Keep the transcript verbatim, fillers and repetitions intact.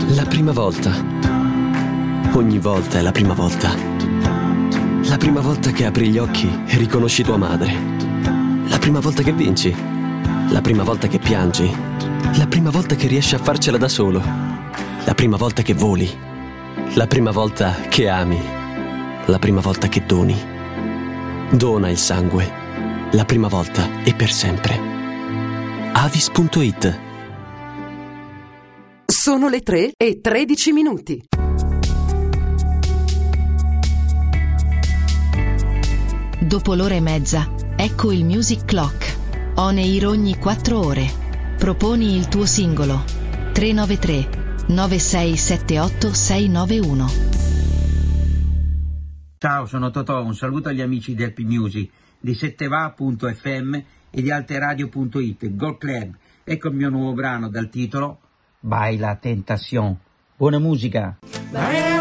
La prima volta. Ogni volta è la prima volta. La prima volta che apri gli occhi e riconosci tua madre. La prima volta che vinci. La prima volta che piangi. La prima volta che riesci a farcela da solo. La prima volta che voli. La prima volta che ami. La prima volta che doni. Dona il sangue. La prima volta e per sempre. Avis punto it. Sono le tre e tredici minuti. Dopo l'ora e mezza, ecco il Music Clock. On air ogni quattro ore. Proponi il tuo singolo. tre nove tre nove sei sette otto sei nove uno. Ciao, sono Totò, un saluto agli amici del P-Music, di setteva punto effe emme e di alteradio punto it, Gold Club. Ecco il mio nuovo brano dal titolo Baila Tentación. Buona musica!